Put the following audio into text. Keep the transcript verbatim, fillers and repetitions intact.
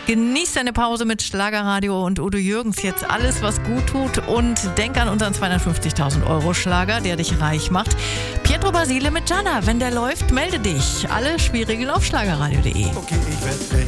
Genieß deine Pause mit Schlagerradio und Udo Jürgens. Jetzt alles, was gut tut. Und denk an unseren zweihundertfünfzigtausend Euro Schlager, der dich reich macht. Pietro Basile mit Gianna. Wenn der läuft, melde dich. Alle Spielregeln auf schlagerradio punkt de. Okay, ich werd